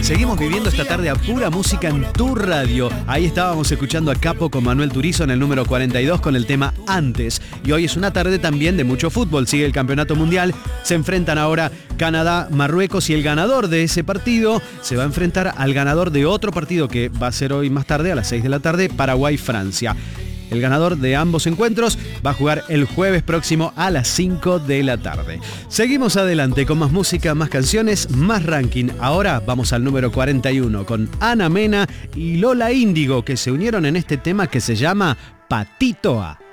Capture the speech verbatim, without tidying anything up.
Seguimos viviendo esta tarde a pura música en tu radio. Ahí estábamos escuchando a Capo con Manuel Turizo en el número cuarenta y dos con el tema Antes. Y hoy es una tarde también de mucho fútbol. Sigue el campeonato mundial. Se enfrentan ahora Canadá, Marruecos, y el ganador de ese partido se va a enfrentar al ganador de otro partido que va a ser hoy más tarde, a las seis de la tarde, Paraguay-Francia. El ganador de ambos encuentros va a jugar el jueves próximo a las cinco de la tarde. Seguimos adelante con más música, más canciones, más ranking. Ahora vamos al número cuarenta y uno con Ana Mena y Lola Índigo, que se unieron en este tema que se llama Patito A.